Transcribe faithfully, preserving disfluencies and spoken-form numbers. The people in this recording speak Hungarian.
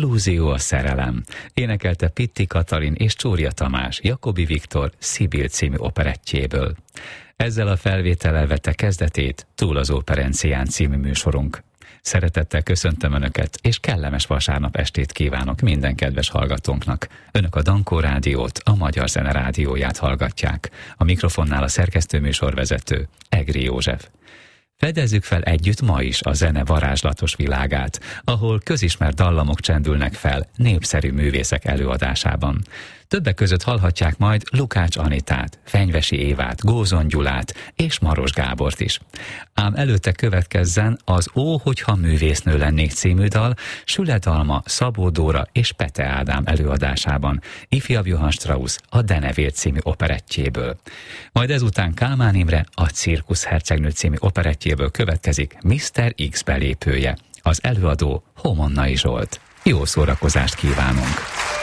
Illúzió a szerelem. Énekelte Pitti Katalin és Csória Tamás Jakobi Viktor Szibil című operettjéből. Ezzel a felvétellel vette kezdetét Túl az Óperencián című műsorunk. Szeretettel köszöntöm Önöket, és kellemes vasárnap estét kívánok minden kedves hallgatónknak. Önök a Dankó Rádiót, a Magyar Zene Rádióját hallgatják. A mikrofonnál a szerkesztőműsorvezető, Egri József. Fedezzük fel együtt ma is a zene varázslatos világát, ahol közismert dallamok csendülnek fel népszerű művészek előadásában. Többek között hallhatják majd Lukács Anitát, Fenyvesi Évát, Gózon Gyulát és Maros Gábort is. Ám előtte következzen az Ó, hogyha művésznő lennék című dal Sület Alma, Szabó Dóra és Pete Ádám előadásában, ifjabb Johann Strauss a Denevér című operettjéből. Majd ezután Kálmán Imre a Cirkusz hercegnő című operettjéből következik miszter X belépője, az előadó Homonnai Zsolt. Jó szórakozást kívánunk!